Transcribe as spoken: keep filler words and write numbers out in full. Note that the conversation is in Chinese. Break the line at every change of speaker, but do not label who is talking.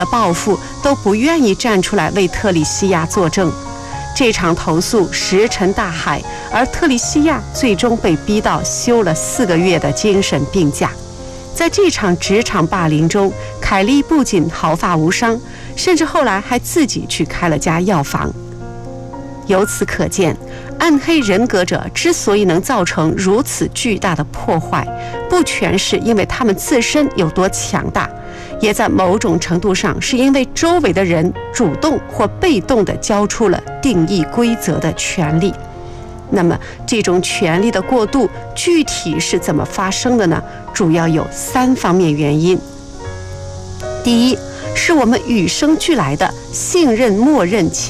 报复都不愿意站出来为特里西亚作证。这场投诉石沉大海，而特里西亚最终被逼到休了四个月的精神病假。在这场职场霸凌中，凯莉不仅毫发无伤，甚至后来还自己去开了家药房。由此可见，暗黑人格者之所以能造成如此巨大的破坏，不全是因为他们自身有多强大，也在某种程度上是因为周围的人主动或被动地交出了定义规则的权利。那么这种权利的过渡具体是怎么发生的呢？主要有三方面原因。第一，是我们与生俱来的信任默认